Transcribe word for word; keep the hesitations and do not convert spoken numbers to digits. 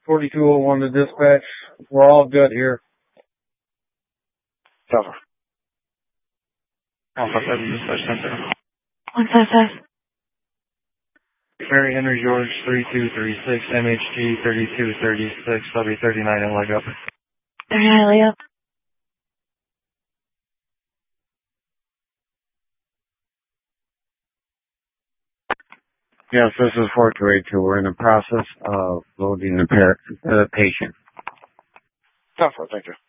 forty-two oh one to dispatch. We're all good here. Cover. Alpha seven dispatch center. One five five. Mary Henry George three two three six, M H G thirty-two thirty-six, W thirty-nine and leg up. thirty-nine leg up. Yes, this is four two eight two. We're in the process of loading the, par- the patient. Cover, thank you.